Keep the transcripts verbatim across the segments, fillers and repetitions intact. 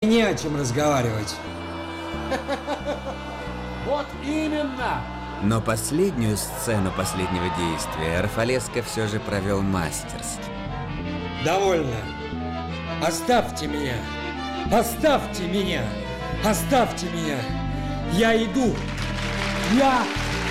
не о чем разговаривать. Вот именно! Но последнюю сцену последнего действия Рафалеско все же провел мастерски. Довольно. Оставьте меня. Оставьте меня. Оставьте меня. Я иду. Я...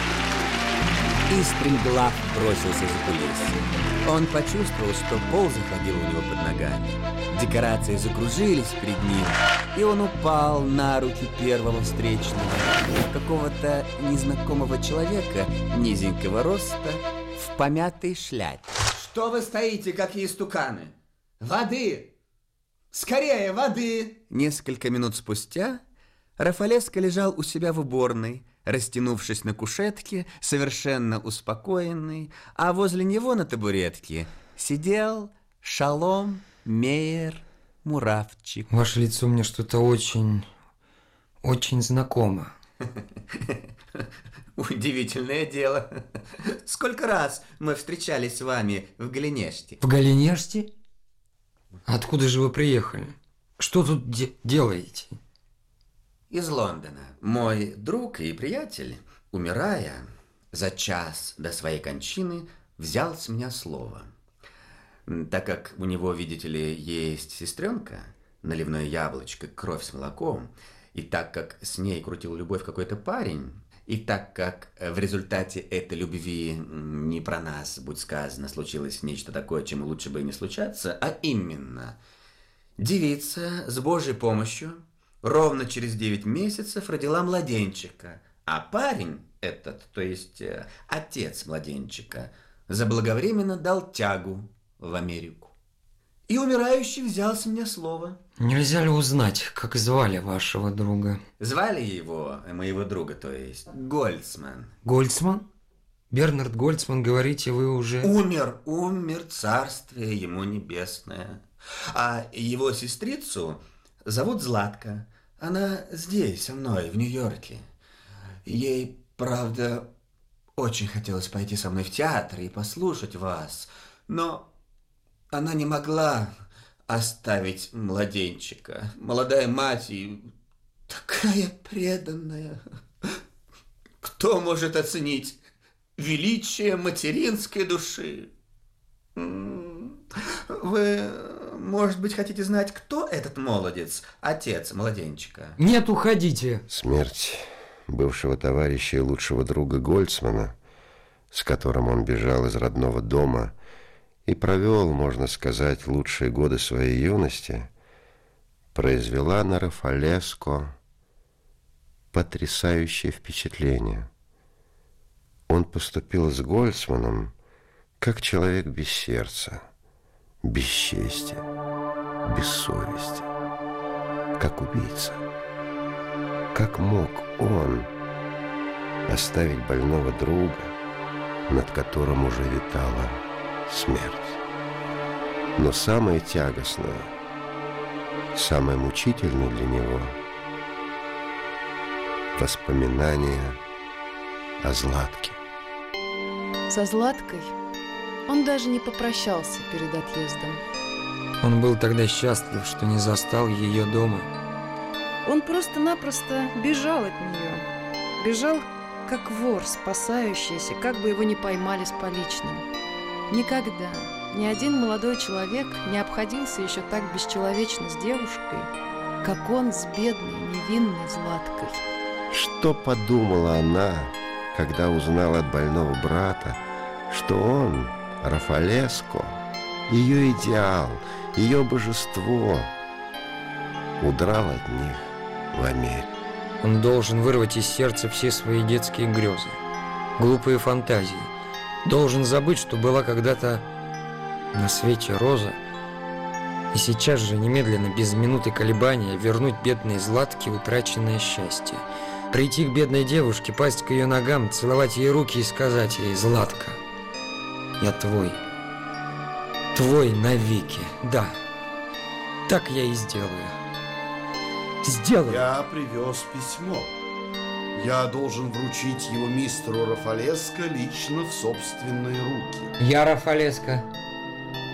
И стремглав бросился за кулисы. Он почувствовал, что пол заходил у него под ногами. Декорации закружились перед ним, и он упал на руки первого встречного, какого-то незнакомого человека низенького роста в помятой шляпе. Что вы стоите, как истуканы? Воды! Скорее, воды! Несколько минут спустя Рафалеско лежал у себя в уборной, растянувшись на кушетке, совершенно успокоенный, а возле него на табуретке сидел Шалом Мейер Муравчик. Ваше лицо мне что-то очень, очень знакомо. Удивительное дело. Сколько раз мы встречались с вами в Галинеште? В Галинеште? Откуда же вы приехали? Что тут де- делаете? Из Лондона. Мой друг и приятель, умирая за час до своей кончины, взял с меня слово. Так как у него, видите ли, есть сестренка, наливное яблочко, кровь с молоком, и так как с ней крутил любовь какой-то парень, и так как в результате этой любви не про нас, будь сказано, случилось нечто такое, чему лучше бы и не случаться, а именно девица с Божьей помощью ровно через девять месяцев родила младенчика, а парень этот, то есть отец младенчика, заблаговременно дал тягу в Америку. И умирающий взял с меня слово. Нельзя ли узнать, как звали вашего друга? Звали его, моего друга, то есть, Гольцман. Гольцман? Бернард Гольцман, говорите, вы уже... Умер, умер, царствие ему небесное. А его сестрицу зовут Златка. Она здесь, со мной, в Нью-Йорке. Ей, правда, очень хотелось пойти со мной в театр и послушать вас, но она не могла оставить младенчика. Молодая мать и такая преданная. Кто может оценить величие материнской души? Вы, может быть, хотите знать, кто этот молодец, отец младенчика? Нет, уходите. Смерть бывшего товарища и лучшего друга Гольцмана, с которым он бежал из родного дома и провел, можно сказать, лучшие годы своей юности, произвела на Рафалеско потрясающее впечатление. Он поступил с Гольцманом как человек без сердца, без чести, без совести, как убийца. Как мог он оставить больного друга, над которым уже витала смерть? Но самое тягостное, самое мучительное для него — воспоминания о Златке. Со Златкой он даже не попрощался перед отъездом. Он был тогда счастлив, что не застал ее дома. Он просто-напросто бежал от нее. Бежал, как вор, спасающийся, как бы его не поймали с поличным. Никогда ни один молодой человек не обходился еще так бесчеловечно с девушкой, как он с бедной, невинной Златкой. Что подумала она, когда узнала от больного брата, что он, Рафалеско, ее идеал, ее божество, удрал от них в Америку? Он должен вырвать из сердца все свои детские грезы, глупые фантазии. Должен забыть, что была когда-то на свете роза, и сейчас же немедленно, без минуты колебания, вернуть бедной Златке утраченное счастье. Прийти к бедной девушке, пасть к ее ногам, целовать ей руки и сказать ей: «Златка, я твой, твой навеки, да, так я и сделаю, сделаю». Я привез письмо. Я должен вручить его мистеру Рафалеско лично в собственные руки. Я Рафалеско,